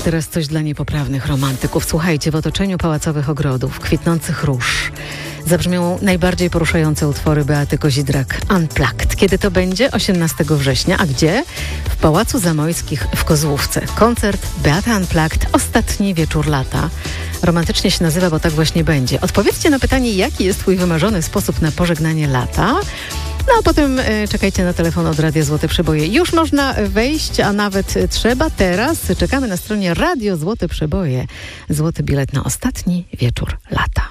teraz coś dla niepoprawnych romantyków. Słuchajcie, w otoczeniu pałacowych ogrodów, kwitnących róż zabrzmią najbardziej poruszające utwory Beaty Kozidrak Unplugged. Kiedy to będzie? 18 września. A gdzie? W Pałacu Zamojskich w Kozłówce. Koncert Beata Unplugged. Ostatni wieczór lata. Romantycznie się nazywa, bo tak właśnie będzie. Odpowiedzcie na pytanie, jaki jest twój wymarzony sposób na pożegnanie lata. No a potem czekajcie na telefon od Radia Złote Przeboje. Już można wejść, a nawet trzeba teraz. Czekamy na stronie Radio Złote Przeboje. Złoty bilet na ostatni wieczór lata.